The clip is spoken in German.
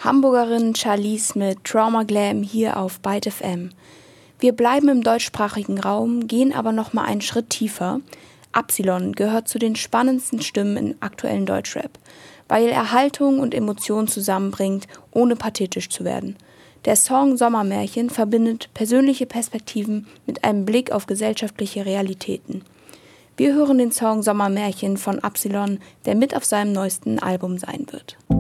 Hamburgerin Charlize mit Trauma Glam hier auf Byte FM. Wir bleiben im deutschsprachigen Raum, gehen aber nochmal einen Schritt tiefer. Absilon gehört zu den spannendsten Stimmen im aktuellen Deutschrap, weil er Haltung und Emotionen zusammenbringt, ohne pathetisch zu werden. Der Song Sommermärchen verbindet persönliche Perspektiven mit einem Blick auf gesellschaftliche Realitäten. Wir hören den Song Sommermärchen von Absilon, der mit auf seinem neuesten Album sein wird.